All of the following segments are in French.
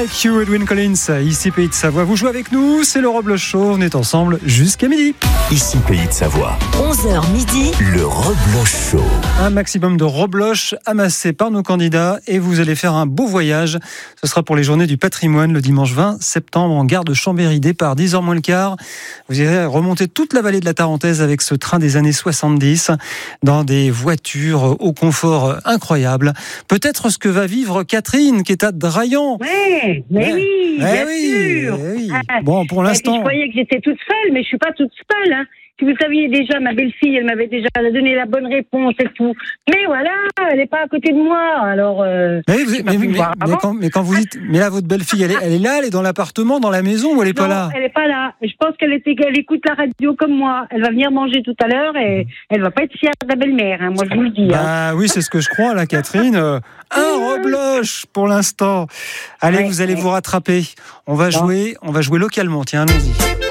Like You, Edwin Collins, ici Pays de Savoie. Vous jouez avec nous, c'est le Rebloche Show. On est ensemble jusqu'à midi. Ici Pays de Savoie. 11h midi. Le Rebloche Show. Un maximum de rebloches amassés par nos candidats et vous allez faire un beau voyage. Ce sera pour les journées du patrimoine le dimanche 20 septembre en gare de Chambéry. Départ 10h moins le quart. Vous irez remonter toute la vallée de la Tarentaise avec ce train des années 70 dans des voitures au confort incroyable. Peut-être ce que va vivre Catherine qui est à Draillant. Oui, bien sûr. Oui. Bon, pour l'instant. Je croyais que j'étais toute seule, mais je suis pas toute seule. Hein. Si vous saviez déjà, ma belle-fille, elle m'avait déjà donné la bonne réponse et tout. Mais voilà, elle n'est pas à côté de moi. Alors. Mais quand vous dites, mais là, votre belle-fille, elle est là, elle est dans l'appartement, dans la maison, ou elle est pas là? Elle est pas là. Je pense qu'elle écoute la radio comme moi. Elle va venir manger tout à l'heure et elle va pas être fière de la belle-mère. Hein, moi, je vous le dis. Oui, c'est ce que je crois, là, Catherine. Un rebloche pour l'instant. Allez, vous allez vous rattraper. On va jouer localement. Tiens, allons-y.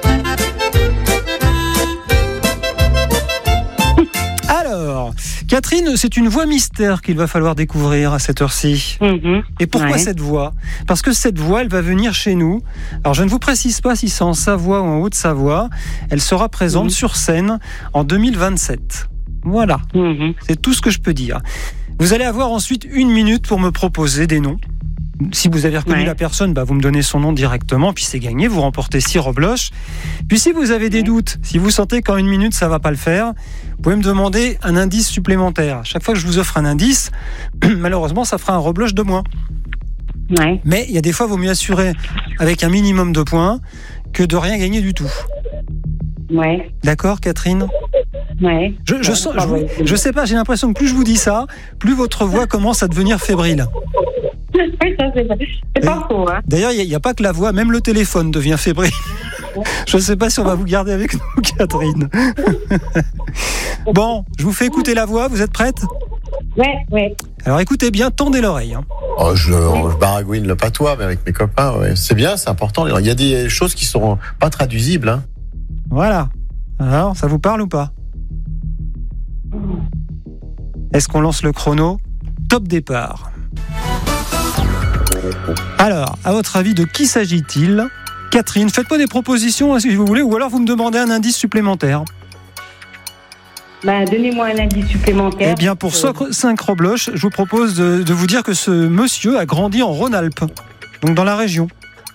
Alors, Catherine, c'est une voix mystère qu'il va falloir découvrir à cette heure-ci. Et pourquoi cette voix ? Parce que cette voix, elle va venir chez nous. Alors, je ne vous précise pas si c'est en Savoie ou en Haute-Savoie. Elle sera présente sur scène en 2027. Voilà, c'est tout ce que je peux dire. Vous allez avoir ensuite 1 minute pour me proposer des noms. Si vous avez reconnu la personne, vous me donnez son nom directement, puis c'est gagné, vous remportez 6 rebloches. Puis si vous avez des doutes, si vous sentez qu'en 1 minute ça va pas le faire, vous pouvez me demander un indice supplémentaire. Chaque fois que je vous offre un indice, malheureusement ça fera un rebloche de moins. Mais il y a des fois, il vaut mieux assurer avec un minimum de points que de rien gagner du tout. D'accord, Catherine ? Je sais pas, j'ai l'impression que plus je vous dis ça, plus votre voix commence à devenir fébrile. C'est pas faux. Hein. D'ailleurs, il n'y a pas que la voix, même le téléphone devient fébrile. Je ne sais pas si on va vous garder avec nous, Catherine. Bon, je vous fais écouter la voix, vous êtes prête ? Oui. Alors écoutez bien, tendez l'oreille. Je baragouine le patois, mais avec mes copains, c'est bien, c'est important. Il y a des choses qui sont pas traduisibles. Hein. Voilà. Alors, ça vous parle ou pas ? Est-ce qu'on lance le chrono ? Top départ. Alors, à votre avis, de qui s'agit-il ? Catherine, faites-moi des propositions si vous voulez, ou alors vous me demandez un indice supplémentaire. Donnez-moi un indice supplémentaire. Eh bien, pour 5 rebloches, je vous propose de vous dire que ce monsieur a grandi en Rhône-Alpes, donc dans la région.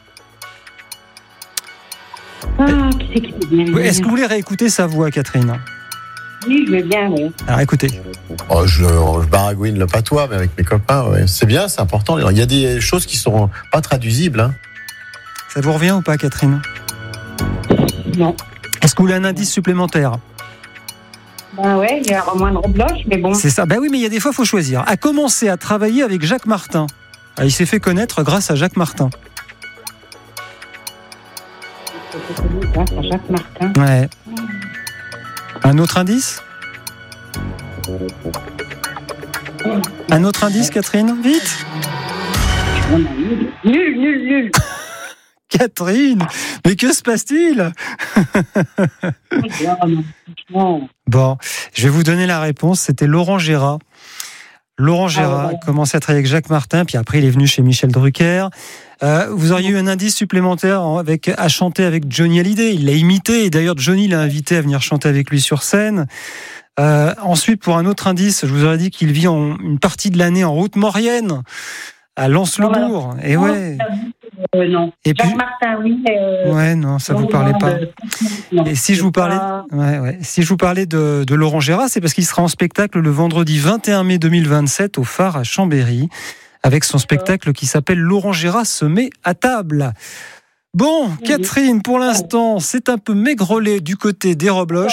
Qui c'est qui peut bien. Est-ce que vous voulez réécouter sa voix, Catherine ? Oui, je veux bien, oui. Alors écoutez. Je baragouine le patois, mais avec mes copains, c'est bien, c'est important. Il y a des choses qui sont pas traduisibles. Hein. Ça vous revient ou pas, Catherine ? Non. Est-ce que vous voulez un indice supplémentaire ? Il y a au moins une rebloche, mais bon. C'est ça. Oui, mais il y a des fois, il faut choisir. A commencé à travailler avec Jacques Martin. Il s'est fait connaître grâce à Jacques Martin. Grâce à Jacques Martin. Ouais. Un autre indice ? Un autre indice, Catherine ? Vite ! Nul. Catherine, mais que se passe-t-il ? Bon, je vais vous donner la réponse. C'était Laurent Gérard. Laurent Gérard a commencé à travailler avec Jacques Martin, puis après il est venu chez Michel Drucker. Vous auriez eu un indice supplémentaire à chanter avec Johnny Hallyday. Il l'a imité, et d'ailleurs Johnny l'a invité à venir chanter avec lui sur scène. Ensuite, pour un autre indice, je vous aurais dit qu'il vit une partie de l'année en route maurienne, à Lens-le-Bourg. Et non. Et Jacques puis, Martin, oui. Non, ça vous parlait pas. Et si je vous parlais, si je vous parlais de Laurent Gérard, c'est parce qu'il sera en spectacle le vendredi 21 mai 2027 au Phare à Chambéry, avec son spectacle qui s'appelle Laurent Gérard se met à table. Bon, Catherine, pour l'instant, c'est un peu maigrelet du côté des rebloches.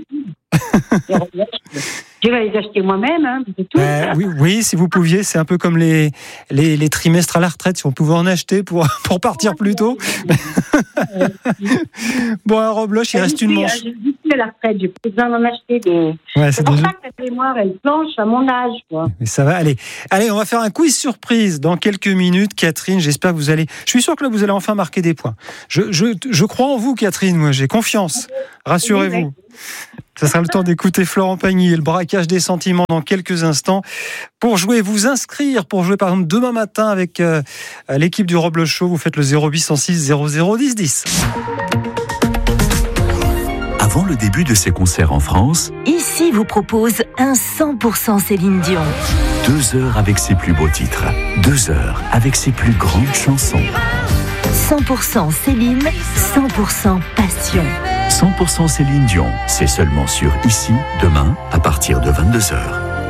Je vais les acheter moi-même, hein, c'est tout. Oui, si vous pouviez, c'est un peu comme les trimestres à la retraite, si on pouvait en acheter pour partir plus tôt. Bon, un rebloche, il reste une manche. J'ai dit à la retraite, j'ai pas besoin d'en acheter des. C'est pour ça que la mémoire, elle planche à mon âge, quoi. Mais ça va, allez, on va faire un quiz surprise dans quelques minutes, Catherine. J'espère que vous allez. Je suis sûr que là, vous allez enfin marquer des points. Je crois en vous, Catherine. Moi, j'ai confiance. Rassurez-vous. Ce sera le temps d'écouter Florent Pagny et le braquage des sentiments dans quelques instants. Pour jouer, vous inscrire, pour jouer par exemple demain matin avec l'équipe du Roble Show, vous faites le 0806 00 10 10. Avant le début de ses concerts en France, Ici vous propose un 100% Céline Dion. 2 heures avec ses plus beaux titres, 2 heures avec ses plus grandes chansons. 100% Céline, 100% passion. 100% Céline Dion, c'est seulement sur Ici, demain, à partir de 22h.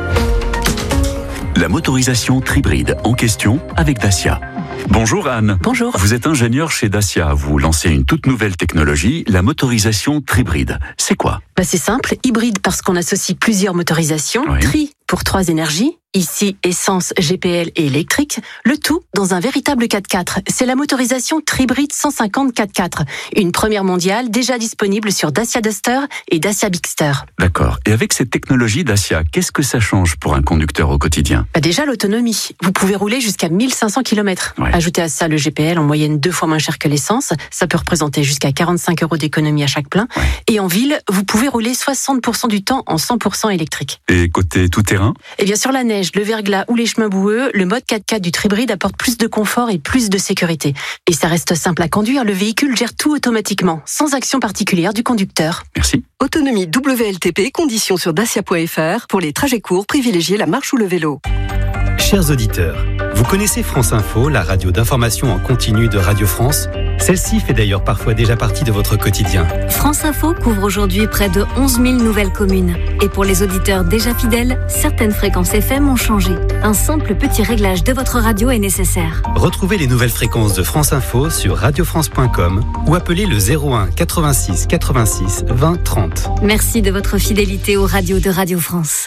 La motorisation Tribride en question avec Dacia. Bonjour Anne. Bonjour. Vous êtes ingénieur chez Dacia. Vous lancez une toute nouvelle technologie, la motorisation Tribride. C'est quoi ? C'est simple, hybride parce qu'on associe plusieurs motorisations, Oui. Tri pour 3 énergies, ici essence, GPL et électrique, le tout dans un véritable 4x4. C'est la motorisation Tribride 150 4x4, une première mondiale déjà disponible sur Dacia Duster et Dacia Bigster. D'accord. Et avec cette technologie Dacia, qu'est-ce que ça change pour un conducteur au quotidien ? Déjà l'autonomie, vous pouvez rouler jusqu'à 1500 km. Ouais. Ajoutez à ça le GPL en moyenne 2 fois moins cher que l'essence, ça peut représenter jusqu'à 45 € d'économie à chaque plein. Ouais. Et en ville, vous pouvez rouler 60% du temps en 100% électrique. Et côté tout-terrain ? Et bien sur la neige, le verglas ou les chemins boueux, le mode 4x4 du Tribride apporte plus de confort et plus de sécurité. Et ça reste simple à conduire, le véhicule gère tout automatiquement, sans action particulière du conducteur. Merci. Autonomie WLTP, conditions sur dacia.fr. Pour les trajets courts, privilégiez la marche ou le vélo. Chers auditeurs, vous connaissez France Info, la radio d'information en continu de Radio France ? Celle-ci fait d'ailleurs parfois déjà partie de votre quotidien. France Info couvre aujourd'hui près de 11 000 nouvelles communes. Et pour les auditeurs déjà fidèles, certaines fréquences FM ont changé. Un simple petit réglage de votre radio est nécessaire. Retrouvez les nouvelles fréquences de France Info sur radiofrance.com ou appelez le 01 86 86 20 30. Merci de votre fidélité aux radios de Radio France.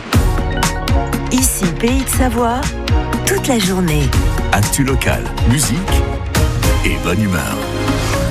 Ici Pays de Savoie, toute la journée. Actu local, musique et bonne humeur.